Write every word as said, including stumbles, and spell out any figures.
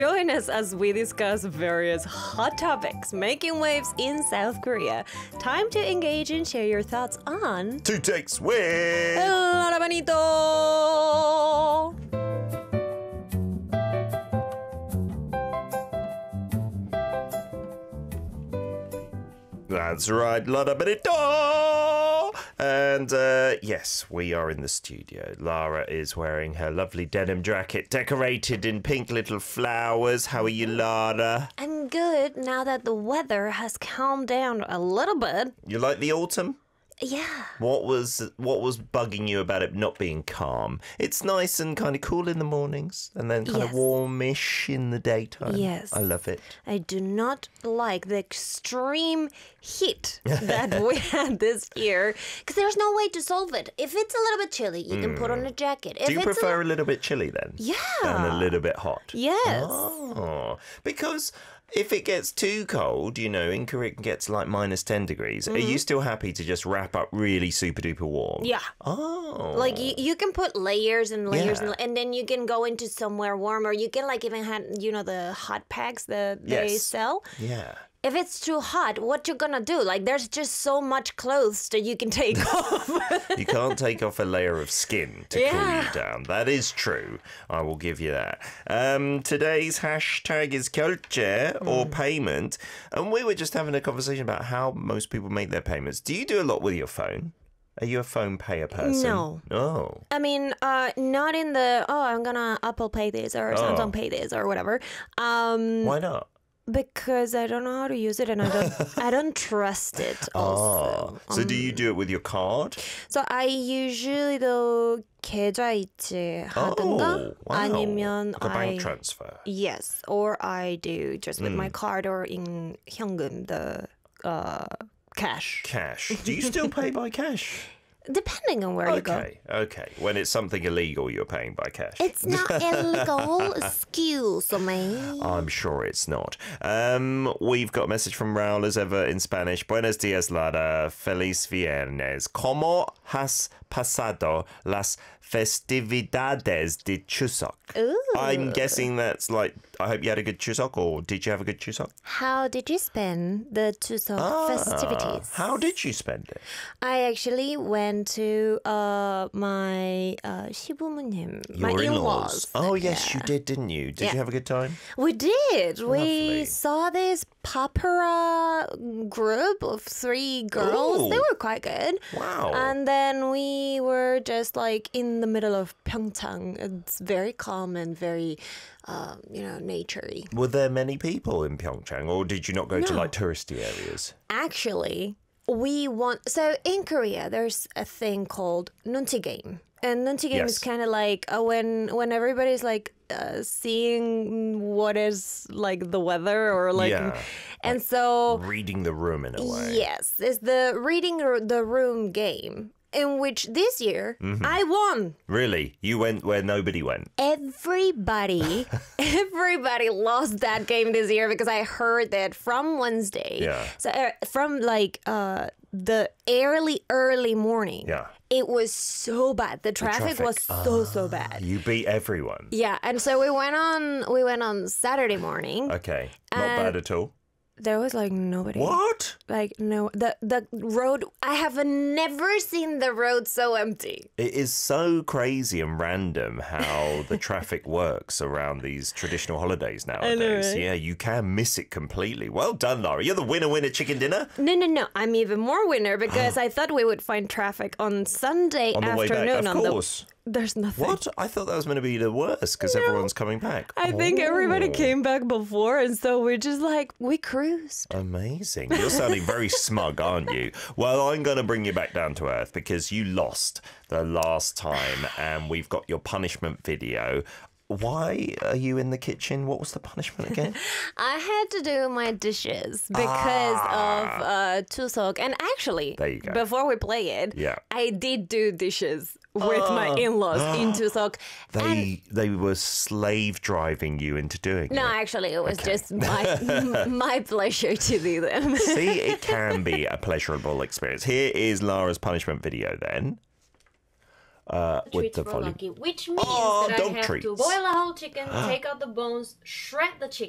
Join us as we discuss various hot topics making waves in South Korea. Time to engage and share your thoughts on Two Takes with El Rabanito. That's right, Lara Benito! And uh, yes, we are in the studio. Lara is wearing her lovely denim jacket decorated in pink little flowers. How are you, Lara? I'm good now that the weather has calmed down a little bit. You like the autumn? Yeah. What was what was bugging you about it not being calm? It's nice and kind of cool in the mornings and then kind Yes. of warmish in the daytime. Yes. I love it. I do not like the extreme heat that we had this year because there's no way to solve it. If it's a little bit chilly, you can put on a jacket. If Do you it's prefer a, a little bit chilly then? Yeah. And a little bit hot? Yes. Oh, because if it gets too cold, you know, in Korea it gets like minus ten degrees. Are you still happy to just wrap up really super duper warm? Yeah. Oh. Like you, you can put layers and layers Yeah. and, and then you can go into somewhere warmer. You can like even have, you know, the hot packs that they Yes. sell. Yeah. If it's too hot, what you gonna do? Like there's just so much clothes that you can take off. You can't take off a layer of skin to Yeah. cool you down. That is true. I will give you that. Um, today's hashtag is 결제 or payment. And we were just having a conversation about how most people make their payments. Do you do a lot with your phone? Are you a phone payer person? No. Oh. I mean, uh, not in the, oh, I'm gonna Apple Pay this or Samsung Pay this or whatever. Um, Why not? because I don't know how to use it and I don't I don't trust it also. Oh. So do you do it with your card? So I usually do 계좌이체 하든가 Oh, wow. 아니면 Like a I bank transfer. yes, or I do just with my Hmm. card or in 현금, the uh, cash. Cash. Do you still pay by cash? Depending on where you go. Okay, okay. When it's something illegal, you're paying by cash. It's not illegal. Excuse me. I'm sure it's not. Um, we've got a message from Raul as ever in Spanish. Buenos dias, Lara. Feliz viernes. ¿Cómo has pasado las festividades de Chuseok? Ooh. I'm guessing that's like, I hope you had a good Chuseok, or did you have a good Chuseok? How did you spend the Chuseok Ah, festivities? How did you spend it? I actually went to uh, my uh, 시부모님, my Your in-laws. Oh, yes, Yeah. you did, didn't you? Did Yeah. you have a good time? We did. Lovely. We saw this opera group of three girls. Ooh. They were quite good. Wow. And then we were just like in the middle of Pyeongchang. It's very calm and very, uh, you know, naturey. Were there many people in Pyeongchang, or did you not go to No. like touristy areas? Actually, we want. So in Korea, there's a thing called nunchi game. And nunchi game Yes. is kind of like uh, when when everybody's like uh, seeing what is like the weather or like, Yeah. and so Reading the room in a way. yes, it's the reading r- the room game in which this year Mm-hmm. I won. Really? You went where nobody went? Everybody, everybody lost that game this year because I heard that from Wednesday. Yeah. So uh, from like uh, the early, early morning. Yeah. It was so bad. The traffic, traffic. was so so bad. You beat everyone. Yeah, and so we went on. We went on Saturday morning. Okay. Not And- bad at all. There was like nobody. What? Like no, the the road. I have never seen the road so empty. It is so crazy and random how the traffic works around these traditional holidays nowadays. right? Yeah, you can miss it completely. Well done, Laura. You're the winner, winner, chicken dinner. No, no, no. I'm even more winner because I thought we would find traffic on Sunday On the way back, afternoon. of on course. The, there's nothing. What? I thought that was going to be the worst because everyone's coming back. I think everybody Oh. came back before, and so we're just like we cruised. Amazing. You're sounding very smug, aren't you? Well, I'm going to bring you back down to earth because you lost the last time and we've got your punishment video. Why are you in the kitchen? What was the punishment again? I had to do my dishes because of uh, Chuseok, and actually, There you go. before we play it, Yeah. I did do dishes with my in-laws in Chuseok. And They they were slave driving you into doing no, it. actually, it was just my my pleasure to do them. See, it can be a pleasurable experience. Here is Lara's punishment video then. uh, with Treats the for volume. Lucky, which means Oh, that I dog have treats. to boil a whole chicken, take out the bones, shred the chicken.